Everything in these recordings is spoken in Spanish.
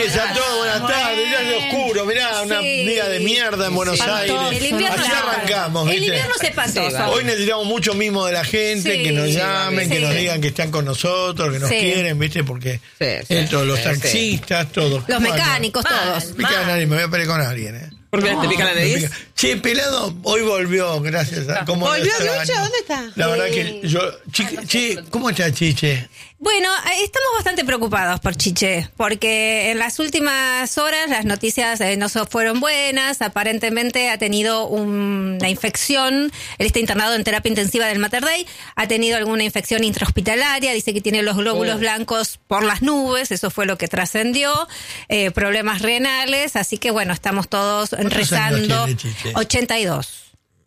noches a todos, buenas tardes. Ya es oscuro, mirá, un día de mierda en Buenos Aires. El invierno Así arrancamos, ¿viste? El invierno se pasó. Hoy necesitamos mucho mimo de la gente, que nos llamen, que nos digan que están con nosotros, que nos quieren, ¿viste? Porque todos los taxistas, todos. Los mecánicos, todos. Pica la nariz, me voy a pelear con alguien, ¿Por qué te pica la nariz? Che, Pelado hoy volvió, gracias a... ¿Volvió Lucho? ¿Dónde está? La verdad que yo... Che, ¿cómo está Chiche? Bueno, estamos bastante preocupados por Chiche, porque en las últimas horas las noticias no fueron buenas. Aparentemente ha tenido una infección. Él está internado en terapia intensiva del Mater Dei. Ha tenido alguna infección intrahospitalaria. Dice que tiene los glóbulos blancos por las nubes. Eso fue lo que trascendió. Problemas renales. Así que bueno, estamos todos rezando. 82.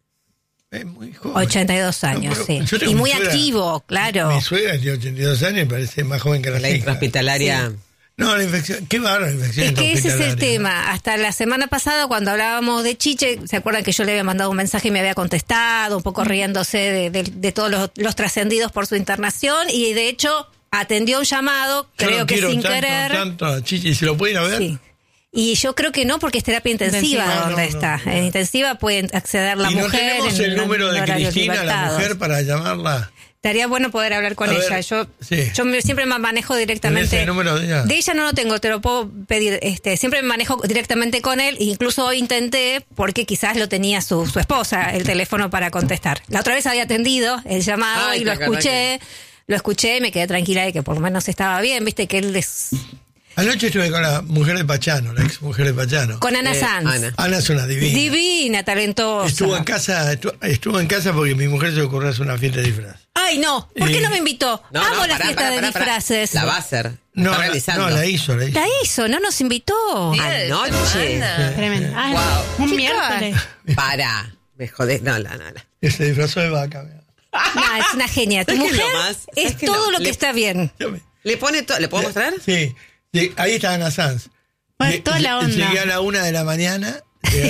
Es muy joven. 82 años, sí. Y muy activo, claro. Mi suegra tiene 82 años y parece más joven que la intrahospitalaria. Sí. No, la infección, qué bárbaro la infección. Es que ese es el tema. Hasta la semana pasada, cuando hablábamos de Chiche, ¿se acuerdan que yo le había mandado un mensaje y me había contestado, un poco riéndose de todos los trascendidos por su internación? Y de hecho, atendió un llamado, creo que sin querer. Tanto a Chiche, ¿y se lo pueden ir a ver? Sí. Y yo creo que no, porque es terapia intensiva donde está. En intensiva pueden acceder la mujer. ¿Y no tenemos el número de Cristina, la mujer, para llamarla? Estaría bueno poder hablar con ella. Yo siempre me manejo directamente. ¿Tenés el número de ella? De ella no lo tengo, te lo puedo pedir. Siempre me manejo directamente con él. Incluso hoy intenté, porque quizás lo tenía su esposa, el teléfono para contestar. La otra vez había atendido el llamado y lo escuché y me quedé tranquila de que por lo menos estaba bien. Viste que él es... Anoche estuve con la mujer de Pachano, la ex mujer de Pachano. Con Ana Sanz. Ana es una divina. Divina, talentosa. Estuvo en casa porque mi mujer se le ocurrió hacer una fiesta de disfraz. Ay, no. ¿Por qué no me invitó? Amo la fiesta de disfraces. La va a hacer. No, la hizo. La hizo, no nos invitó. Anoche. Tremendo. Ay, wow. Un miércoles. Para. Me jodés. No. Se disfrazó de vaca. No, es una genia. Tu mujer es todo lo que está bien. ¿Le puedo mostrar? Sí. Ahí está Ana Sanz. Bueno, toda la onda. Llegué a la 1 de la mañana.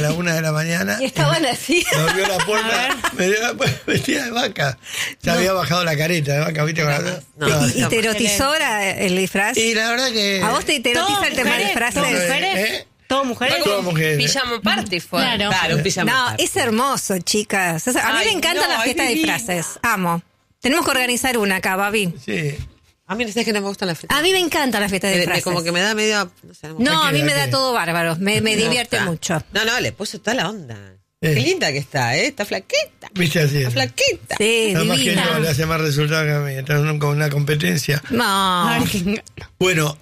Y estaban así. Me abrió la puerta, vestida de vaca. Se había bajado la careta de vaca, ¿viste? ¿Y te erotizó el disfraz? Y la verdad que... ¿A vos te erotiza el tema de disfraces? ¿Todo mujeres? Todo mujeres. Pijama party fue. Claro, un pijama party. Es hermoso, chicas. A mí me encantan las fiestas de disfraces. Amo. Tenemos que organizar una acá, Babi. Sí. A mí no sé que no me gustan las fiestas. A mí me encantan las fiestas de disfraces. Como que me da medio... No, a mí me da todo bárbaro. Me divierte mucho. No, le puso toda la onda. Qué linda que está, Está flaquita. ¿Viste así? Está flaquita. Sí, además divina. que no le hace más resultado que a mí. Estás con una competencia. No. Bueno,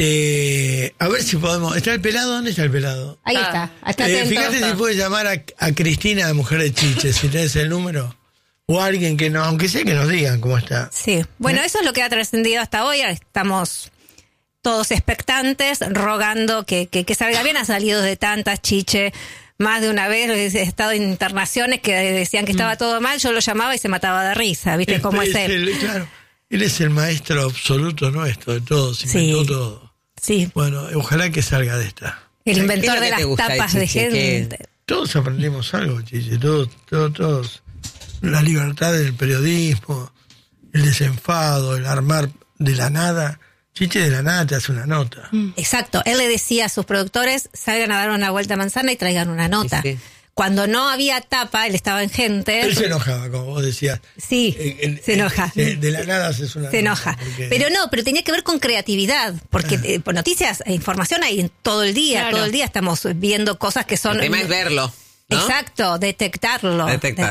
a ver si podemos... ¿Está el pelado? ¿Dónde está el pelado? Ahí está. Fíjate si puedes llamar a Cristina, la mujer de Chiche, si tenés el número. O alguien que no, aunque sea que nos digan cómo está. Sí, bueno, eso es lo que ha trascendido hasta hoy. Estamos todos expectantes, rogando que salga bien. Ha salido de tantas, Chiche, más de una vez. He estado en internaciones que decían que estaba todo mal. Yo lo llamaba y se mataba de risa, ¿viste cómo es él? Claro, él es el maestro absoluto nuestro de todos, inventó todo. Sí. Bueno, ojalá que salga de esta. El inventor de las tapas de gente. Todos aprendimos algo, Chiche, todos. La libertad del periodismo, el desenfado, el armar de la nada. Chiche de la nada te hace una nota. Exacto. Él le decía a sus productores, salgan a dar una vuelta a manzana y traigan una nota. Sí. Cuando no había tapa, él estaba en gente. Él se enojaba, como vos decías. Sí, se enoja. De la nada haces una nota. Se enoja. Pero tenía que ver con creatividad, porque noticias e información hay en todo el día. Claro. Todo el día estamos viendo cosas que son... El tema es verlo, ¿no? Exacto, detectarlo.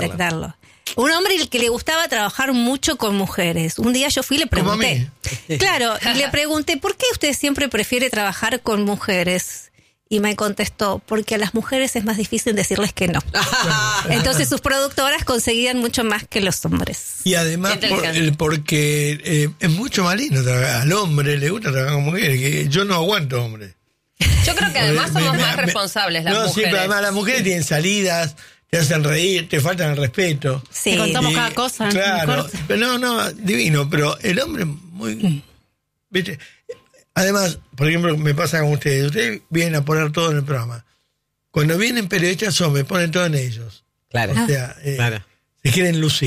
Un hombre que le gustaba trabajar mucho con mujeres. Un día yo fui y le pregunté. Claro, y le pregunté, ¿por qué usted siempre prefiere trabajar con mujeres? Y me contestó, porque a las mujeres es más difícil decirles que no. Entonces sus productoras conseguían mucho más que los hombres. Y además porque es mucho más lindo trabajar. Al hombre le gusta trabajar con mujeres, que yo no aguanto hombres. Yo creo que además somos más responsables las mujeres. Sí, pero además las mujeres tienen salidas, te hacen reír, te faltan el respeto. Sí. Te contamos cada cosa. Claro, pero no, divino, pero el hombre muy... ¿Viste? Además, por ejemplo, me pasa con ustedes vienen a poner todo en el programa. Cuando vienen periodistas hombres, ponen todo en ellos. Claro. O sea, se quieren lucir.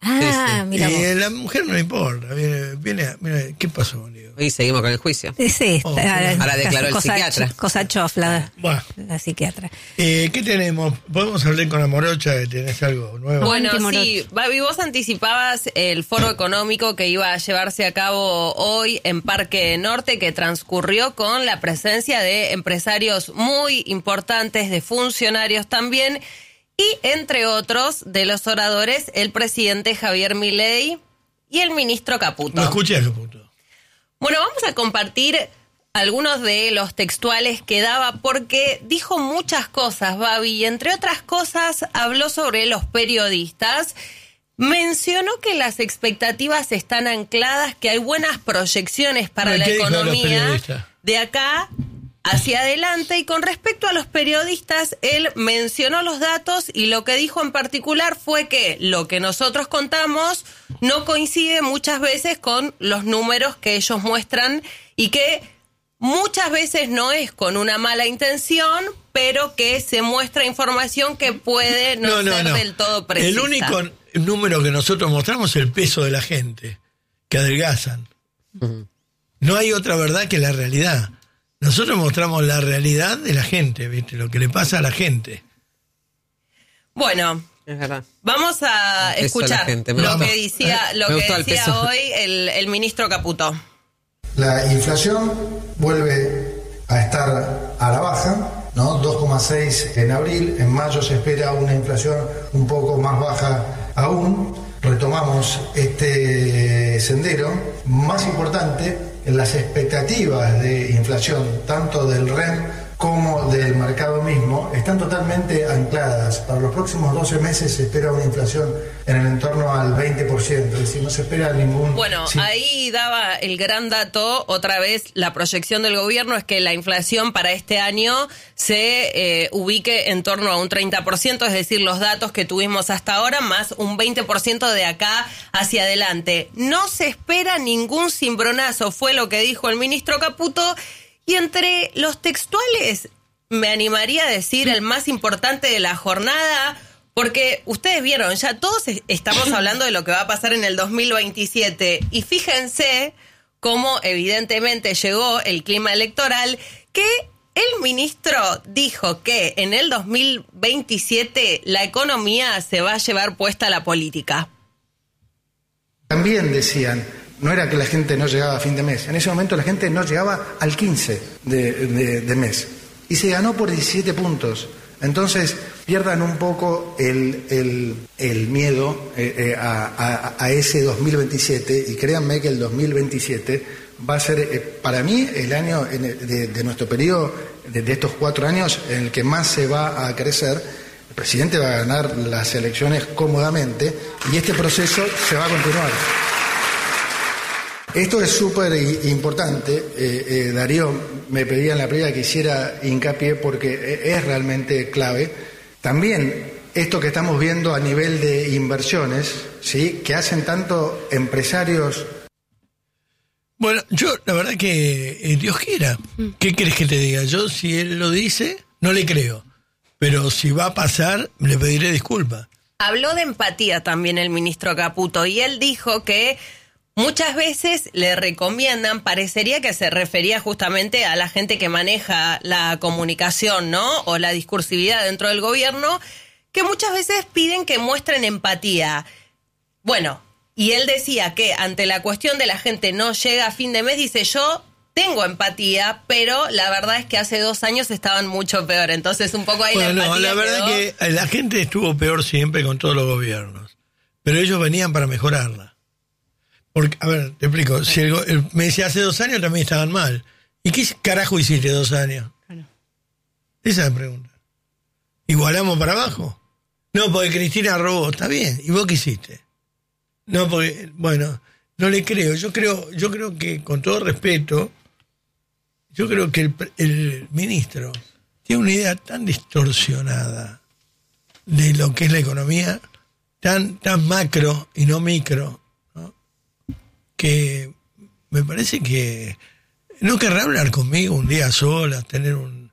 Ah, Sí, mira Y vos. a la mujer no le importa. Mira, ¿qué pasó, digo? Y seguimos con el juicio. Sí, Oh, ahora declaró el psiquiatra. Cosa chofla, Bueno, la psiquiatra. ¿qué tenemos? ¿Podemos hablar con la Morocha? ¿Tenés algo nuevo? Bueno, Antimorocho. sí, Babi, vos anticipabas el foro económico que iba a llevarse a cabo hoy en Parque Norte, que transcurrió con la presencia de empresarios muy importantes, de funcionarios también, y entre otros de los oradores, el presidente Javier Milei y el ministro Caputo. No escuché, Caputo. Bueno, vamos a compartir algunos de los textuales que daba porque dijo muchas cosas, Babi, y entre otras cosas habló sobre los periodistas. Mencionó que las expectativas están ancladas, que hay buenas proyecciones para la ¿Qué dijo de los economía periodistas? de acá hacia adelante. Y con respecto a los periodistas, él mencionó los datos y lo que dijo en particular fue que lo que nosotros contamos no coincide muchas veces con los números que ellos muestran y que muchas veces no es con una mala intención, pero que se muestra información que puede no ser del todo precisa. El único número que nosotros mostramos es el peso de la gente, que adelgazan. No hay otra verdad que la realidad. Nosotros mostramos la realidad de la gente, ¿viste? Lo que le pasa a la gente. Bueno, Es verdad. vamos a El peso de la escuchar gente, me lo gustó. que decía, Me gustó el peso. hoy el ministro Caputo. La inflación vuelve a estar a la baja, ¿no? 2,6 en abril, en mayo se espera una inflación un poco más baja aún. Retomamos este sendero. Más importante, las expectativas de inflación, tanto del REM como del mercado mismo, están totalmente ancladas. Para los próximos 12 meses se espera una inflación en el entorno al 20%, es decir, no se espera ningún... Bueno, Sí. ahí daba el gran dato, otra vez la proyección del gobierno es que la inflación para este año se ubique en torno a un 30%, es decir, los datos que tuvimos hasta ahora, más un 20% de acá hacia adelante. No se espera ningún cimbronazo, fue lo que dijo el ministro Caputo, y entre los textuales me animaría a decir el más importante de la jornada, porque ustedes vieron, ya todos estamos hablando de lo que va a pasar en el 2027, y fíjense cómo evidentemente llegó el clima electoral, que el ministro dijo que en el 2027 la economía se va a llevar puesta a la política. También decían, no era que la gente no llegaba a fin de mes, en ese momento la gente no llegaba al 15 de mes y se ganó por 17 puntos. Entonces pierdan un poco el miedo a ese 2027 y créanme que el 2027 va a ser para mí el año de nuestro periodo, de estos 4 años, en el que más se va a crecer. El presidente va a ganar las elecciones cómodamente y este proceso se va a continuar. Esto es súper importante. Darío me pedía en la previa que hiciera hincapié porque es realmente clave. También esto que estamos viendo a nivel de inversiones, ¿sí?, que hacen tanto empresarios. Bueno, yo la verdad que Dios quiera. ¿Qué querés que te diga? Yo, si él lo dice, no le creo. Pero si va a pasar, le pediré disculpas. Habló de empatía también el ministro Caputo y él dijo que muchas veces le recomiendan, parecería que se refería justamente a la gente que maneja la comunicación, ¿no? O la discursividad dentro del gobierno, que muchas veces piden que muestren empatía. Bueno, y él decía que ante la cuestión de la gente no llega a fin de mes, dice, yo tengo empatía, pero la verdad es que hace 2 años estaban mucho peor. Entonces un poco ahí Bueno, la empatía la verdad quedó. que la gente estuvo peor siempre con todos los gobiernos. Pero ellos venían para mejorarla. Porque, a ver, te explico. Si me decía hace 2 años también estaban mal. ¿Y qué carajo hiciste 2 años? Bueno. Esa es la pregunta. ¿Igualamos para abajo? No, porque Cristina robó. Está bien. ¿Y vos qué hiciste? No, porque, bueno, no le creo. Yo creo que, con todo respeto, yo creo que el ministro tiene una idea tan distorsionada de lo que es la economía, tan macro y no micro, ¿no?, que me parece que no querrá hablar conmigo un día sola, tener un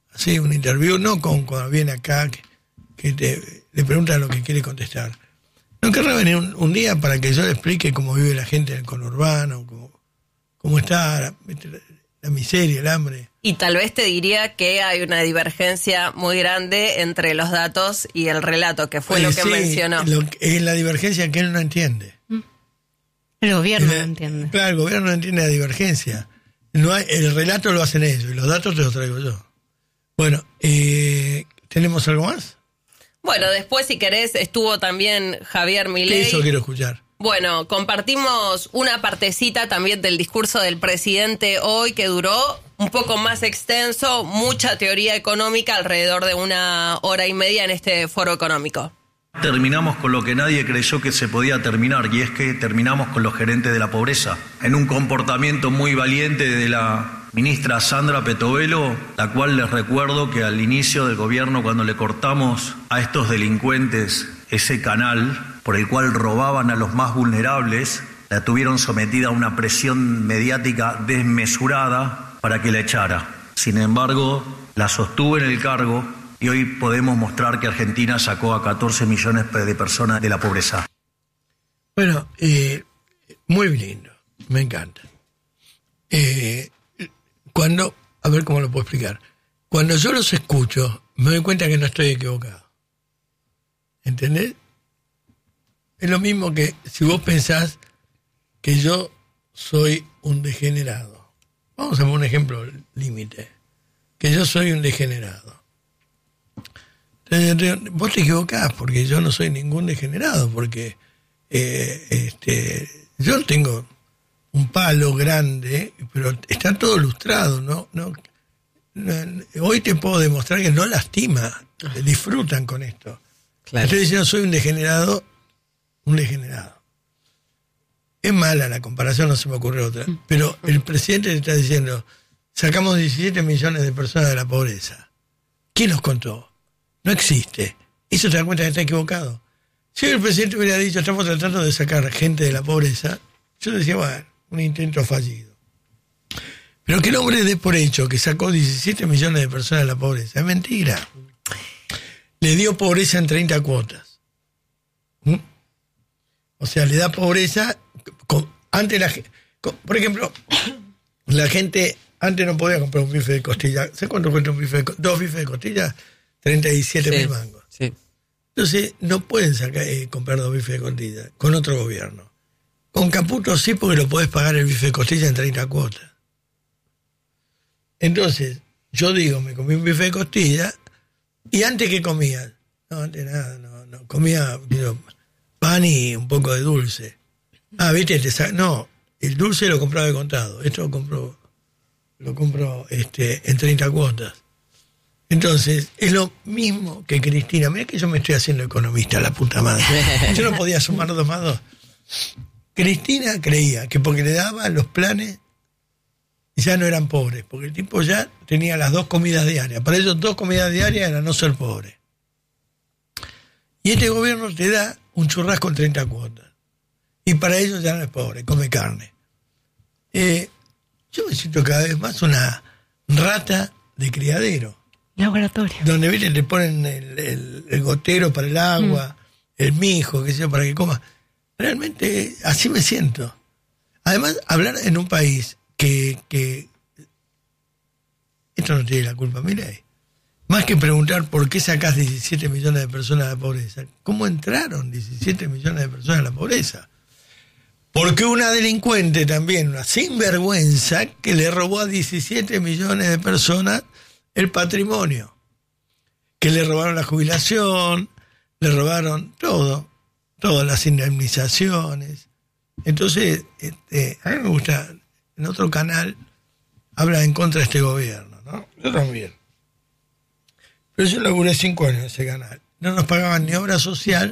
interview, no con cuando viene acá, que le preguntan lo que quiere contestar. ¿No querrá venir un día para que yo le explique cómo vive la gente en el conurbano, cómo está la miseria, el hambre? Y tal vez te diría que hay una divergencia muy grande entre los datos y el relato, que fue lo que mencionó. Es la divergencia que él no entiende. El gobierno no entiende. Claro, el gobierno no entiende la divergencia. No hay, el relato lo hacen ellos y los datos te los traigo yo. Bueno, ¿tenemos algo más? Bueno, después, si querés, estuvo también Javier Milei. Eso quiero escuchar. Bueno, compartimos una partecita también del discurso del presidente hoy, que duró un poco más extenso, mucha teoría económica, alrededor de 1 hora y media en este foro económico. Terminamos con lo que nadie creyó que se podía terminar, y es que terminamos con los gerentes de la pobreza. En un comportamiento muy valiente de la ministra Sandra Petovelo, la cual les recuerdo que al inicio del gobierno, cuando le cortamos a estos delincuentes ese canal por el cual robaban a los más vulnerables, la tuvieron sometida a una presión mediática desmesurada para que la echara. Sin embargo, la sostuvo en el cargo y hoy podemos mostrar que Argentina sacó a 14 millones de personas de la pobreza. Bueno, muy lindo, me encanta. A ver cómo lo puedo explicar. Cuando yo los escucho, me doy cuenta que no estoy equivocado. ¿Entendés? Es lo mismo que si vos pensás que yo soy un degenerado. Vamos a poner un ejemplo límite. Que yo soy un degenerado. Entonces, vos te equivocás porque yo no soy ningún degenerado, porque yo tengo un palo grande, pero está todo lustrado, ¿no? Hoy te puedo demostrar que no lastima, disfrutan con esto. Claro. Estoy diciendo, soy un degenerado. Es mala la comparación, no se me ocurre otra. Pero el presidente le está diciendo, sacamos 17 millones de personas de la pobreza. ¿Quién los contó? No existe. Eso te da cuenta que está equivocado. Si el presidente hubiera dicho, estamos tratando de sacar gente de la pobreza, yo decía, bueno, un intento fallido. Pero que el hombre dé por hecho que sacó 17 millones de personas de la pobreza, es mentira. Le dio pobreza en 30 cuotas. O sea, le da pobreza. Antes por ejemplo, la gente antes no podía comprar un bife de costilla. ¿Sabes cuánto cuesta un bife? 2 bifes de costilla, 37.000 mangos. Sí. Entonces, no pueden comprar 2 bifes de costilla con otro gobierno. Con Caputo sí, porque lo podés pagar el bife de costilla en 30 cuotas. Entonces, yo digo, me comí un bife de costilla, y antes, ¿qué comía? No, antes nada, no. Comía pan y un poco de dulce. ¿Viste? No, el dulce lo compraba de contado. Esto lo compro en 30 cuotas. Entonces, es lo mismo que Cristina. Mirá que yo me estoy haciendo economista, la puta madre. Yo no podía sumar 2 más 2. Cristina creía que porque le daba los planes ya no eran pobres, porque el tipo ya tenía las 2 comidas diarias. Para ellos 2 comidas diarias era no ser pobre. Y este gobierno te da un churrasco en 30 cuotas. Y para ellos ya no es pobre, come carne. Yo me siento cada vez más una rata de criadero. Laboratorio. Donde, ¿viste? Le ponen el gotero para el agua, el mijo, qué sé yo, para que coma. Realmente así me siento. Además, hablar en un país que esto no tiene la culpa, Milei. Más que preguntar por qué sacás 17 millones de personas de la pobreza, ¿cómo entraron 17 millones de personas a la pobreza? Porque una delincuente también, una sinvergüenza, que le robó a 17 millones de personas el patrimonio, que le robaron la jubilación, le robaron todo, todas las indemnizaciones. Entonces, a mí me gusta, en otro canal, habla en contra de este gobierno, ¿no? Yo también. Pero yo laburé 5 años en ese canal. No nos pagaban ni obra social,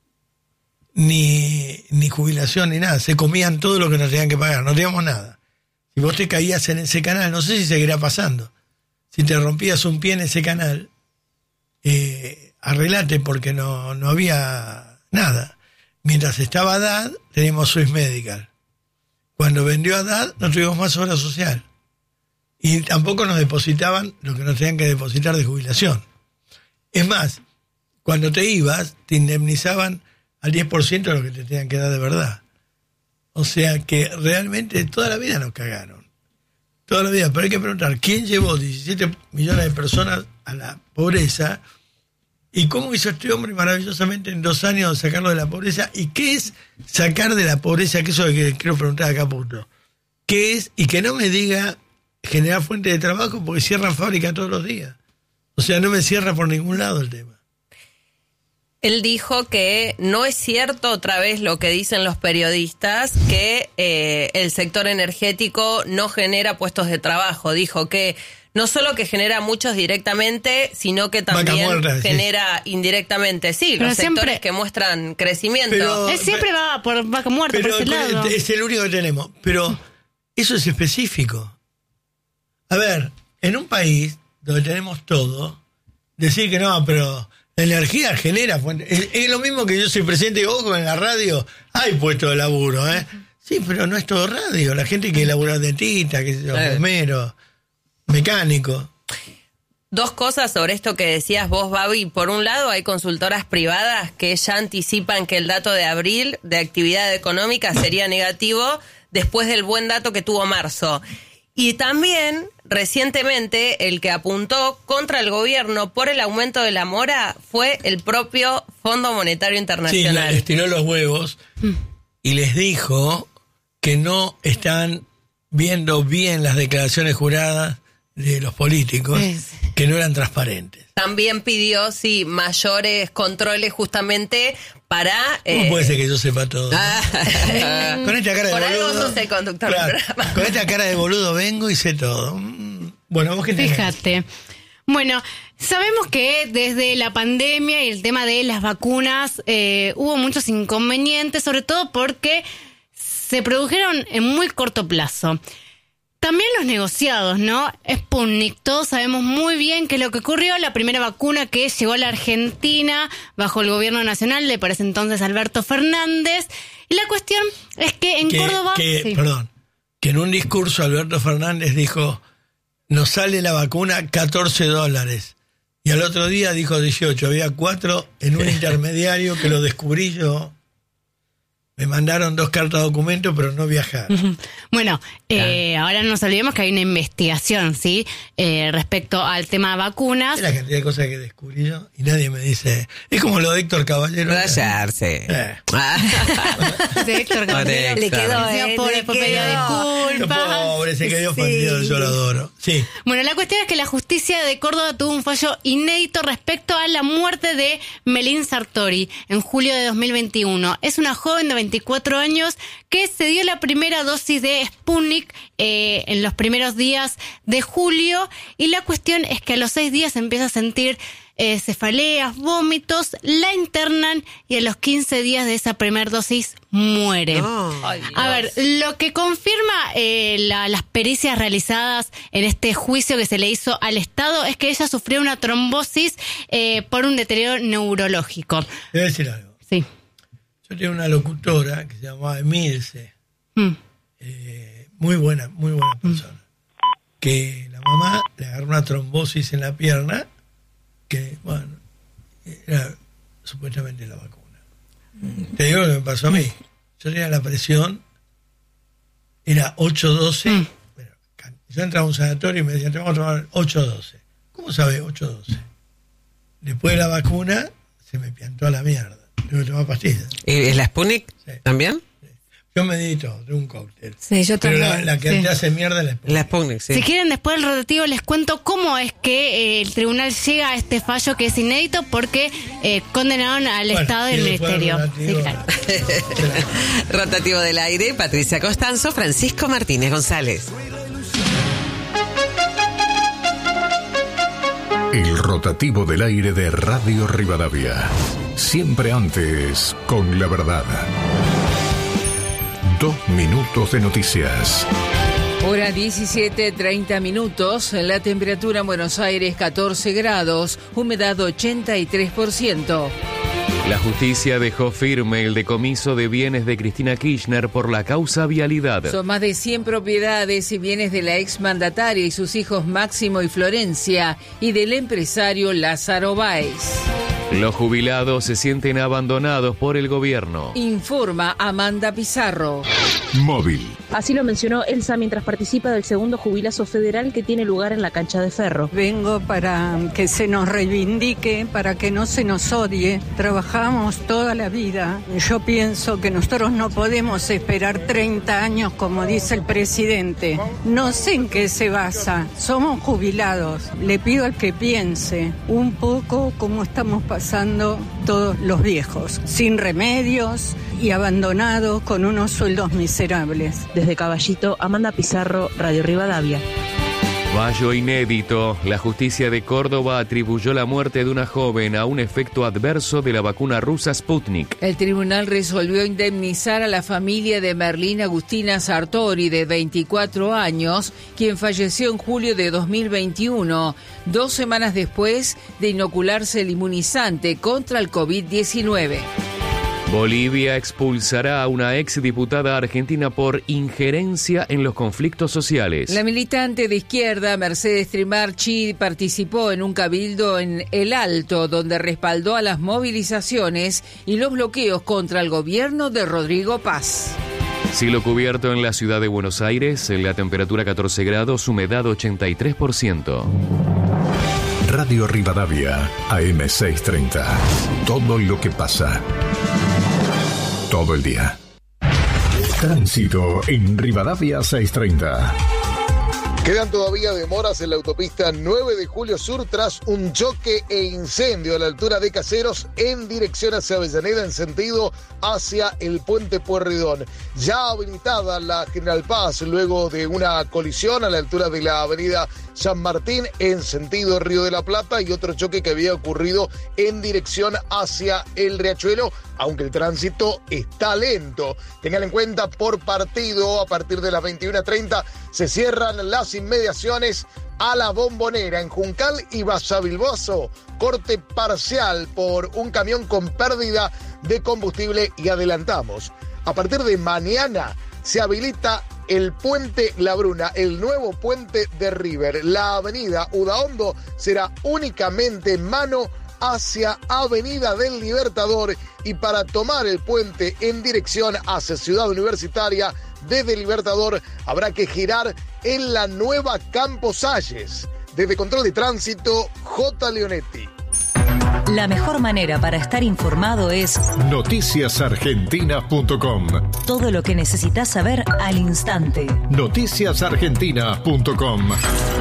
ni jubilación, ni nada. Se comían todo lo que nos tenían que pagar. No teníamos nada. Si vos te caías en ese canal, no sé si seguirá pasando. Si te rompías un pie en ese canal, arreglate, porque no había nada. Mientras estaba Haddad, teníamos Swiss Medical. Cuando vendió Haddad, no tuvimos más obra social. Y tampoco nos depositaban lo que nos tenían que depositar de jubilación. Es más, cuando te ibas, te indemnizaban al 10% de lo que te tenían que dar de verdad. O sea que realmente toda la vida nos cagaron. Toda la vida. Pero hay que preguntar, ¿quién llevó 17 millones de personas a la pobreza? ¿Y cómo hizo este hombre maravillosamente en 2 años sacarlo de la pobreza? ¿Y qué es sacar de la pobreza? Que eso es lo que quiero preguntar acá a punto. ¿Qué es? Y que no me diga generar fuente de trabajo porque cierran fábrica todos los días. O sea, no me cierra por ningún lado el tema. Él dijo que no es cierto, otra vez lo que dicen los periodistas, que el sector energético no genera puestos de trabajo. Dijo que no solo que genera muchos directamente, sino que también genera indirectamente. Sí, pero los sectores que muestran crecimiento. Él siempre va por vaca muerta, por ese lado. Es el único que tenemos. Pero eso es específico. A ver, en un país donde tenemos todo, decir que no, pero la energía genera fuentes. Es lo mismo que yo soy presidente de Ojo en la radio. Hay puestos de laburo, ¿eh? Sí, pero no es todo radio. La gente que labura dentista, que es bombero, mecánico. 2 cosas sobre esto que decías vos, Babi. Por un lado, hay consultoras privadas que ya anticipan que el dato de abril de actividad económica sería negativo después del buen dato que tuvo marzo. Y también, recientemente, el que apuntó contra el gobierno por el aumento de la mora fue el propio Fondo Monetario Internacional. Sí, les tiró los huevos y les dijo que no están viendo bien las declaraciones juradas de los políticos, que no eran transparentes. También pidió, sí, mayores controles justamente para... ¿Cómo puede ser que yo sepa todo? Con esta cara de por boludo... algo sos el conductor del programa. Con esta cara de boludo vengo y sé todo. Bueno, vos qué tenés. Fíjate. Bueno, sabemos que desde la pandemia y el tema de las vacunas hubo muchos inconvenientes, sobre todo porque se produjeron en muy corto plazo. También los negociados, ¿no? Sputnik, todos sabemos muy bien qué es lo que ocurrió. La primera vacuna que llegó a la Argentina bajo el gobierno nacional de por ese entonces Alberto Fernández. Y la cuestión es que en Córdoba... Perdón, que en un discurso Alberto Fernández dijo, nos sale la vacuna $14. Y al otro día dijo 18, había 4 en un intermediario que lo descubrí yo. Me mandaron 2 cartas de documento, pero no viajaron. Bueno, ahora no nos olvidemos que hay una investigación, ¿sí? Respecto al tema de vacunas. Es la cantidad de cosas que descubrí yo y nadie me dice... Es como lo de Héctor Caballero. Rayarse. De Héctor Caballero. Le quedó, pobre, disculpas. Pobre, se quedó ofendido, yo lo adoro. Sí. Bueno, la cuestión es que la justicia de Córdoba tuvo un fallo inédito respecto a la muerte de Melín Sartori en julio de 2021. Es una joven de 24 años que se dio la primera dosis de Sputnik en los primeros días de julio, y la cuestión es que a los 6 días empieza a sentir cefaleas, vómitos, la internan y a los 15 días de esa primera dosis muere. A ver, lo que confirma las pericias realizadas en este juicio que se le hizo al Estado es que ella sufrió una trombosis por un deterioro neurológico. Debo decir algo. Sí. Yo tenía una locutora que se llamaba Emilce, muy buena persona, que la mamá le agarró una trombosis en la pierna, que, bueno, era supuestamente la vacuna. Te digo lo que me pasó a mí. Yo tenía la presión, era 812, pero yo entraba a un sanatorio y me decían, te vamos a tomar 812. ¿Cómo sabes 812? Después de la vacuna, se me piantó a la mierda. Tengo que tomar pastillas. ¿Es la Sputnik también? Sí. Yo me di todo, de un cóctel. Sí, yo también. Pero la que te hace mierda es la Sputnik. La Sputnik, sí. Si quieren, después del rotativo les cuento cómo es que el tribunal llega a este fallo que es inédito, porque condenaron al Estado del Ministerio. Sí, claro. Rotativo del aire, Patricia Costanzo, Francisco Martínez González. El rotativo del aire de Radio Rivadavia. Siempre antes con la verdad. 2 minutos de noticias. Hora 17:30. La temperatura en Buenos Aires 14 grados, humedad 83%. La justicia dejó firme el decomiso de bienes de Cristina Kirchner por la causa vialidad. Son más de 100 propiedades y bienes de la exmandataria y sus hijos Máximo y Florencia y del empresario Lázaro Báez. Los jubilados se sienten abandonados por el gobierno. Informa Amanda Pizarro. Móvil. Así lo mencionó Elsa mientras participa del segundo jubilazo federal que tiene lugar en la cancha de Ferro. Vengo para que se nos reivindique, para que no se nos odie. Trabajamos toda la vida. Yo pienso que nosotros no podemos esperar 30 años como dice el presidente. No sé en qué se basa. Somos jubilados. Le pido al que piense un poco cómo estamos pasando todos los viejos, sin remedios y abandonados con unos sueldos miserables. Desde Caballito, Amanda Pizarro, Radio Rivadavia. Fallo inédito. La justicia de Córdoba atribuyó la muerte de una joven a un efecto adverso de la vacuna rusa Sputnik. El tribunal resolvió indemnizar a la familia de Merlín Agustina Sartori, de 24 años, quien falleció en julio de 2021, 2 semanas después de inocularse el inmunizante contra el COVID-19. Bolivia expulsará a una exdiputada argentina por injerencia en los conflictos sociales. La militante de izquierda Mercedes Trimarchi participó en un cabildo en El Alto, donde respaldó a las movilizaciones y los bloqueos contra el gobierno de Rodrigo Paz. Cielo cubierto en la ciudad de Buenos Aires, la temperatura 14 grados, humedad 83%. Radio Rivadavia, AM630. Todo lo que pasa. Todo el día. Tránsito en Rivadavia 630. Quedan todavía demoras en la autopista 9 de Julio Sur tras un choque e incendio a la altura de Caseros en dirección hacia Avellaneda en sentido hacia el puente Pueyrredón. Ya habilitada la General Paz luego de una colisión a la altura de la avenida San Martín en sentido Río de la Plata y otro choque que había ocurrido en dirección hacia el Riachuelo, aunque el tránsito está lento. Tengan en cuenta por partido, a partir de las 21:30 se cierran las inmediaciones a la Bombonera en Juncal y Basavilbaso. Corte parcial por un camión con pérdida de combustible y adelantamos. A partir de mañana se habilita el puente La Bruna, el nuevo puente de River. La avenida Udaondo será únicamente mano hacia Avenida del Libertador y para tomar el puente en dirección hacia Ciudad Universitaria desde Libertador habrá que girar en la nueva Campos Salles. Desde Control de Tránsito, J. Leonetti. La mejor manera para estar informado es noticiasargentinas.com. Todo lo que necesitas saber al instante. Noticiasargentinas.com.